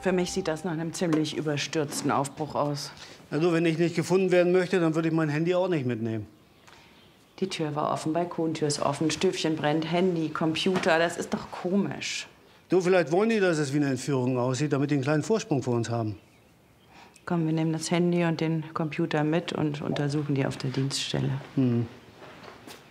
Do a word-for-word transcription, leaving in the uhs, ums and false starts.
Für mich sieht das nach einem ziemlich überstürzten Aufbruch aus. Also, wenn ich nicht gefunden werden möchte, dann würde ich mein Handy auch nicht mitnehmen. Die Tür war offen, Balkontür ist offen, Stövchen brennt, Handy, Computer, das ist doch komisch. Du, vielleicht wollen die, dass es wie eine Entführung aussieht, damit die einen kleinen Vorsprung vor uns haben. Komm, wir nehmen das Handy und den Computer mit und untersuchen die auf der Dienststelle. Hm.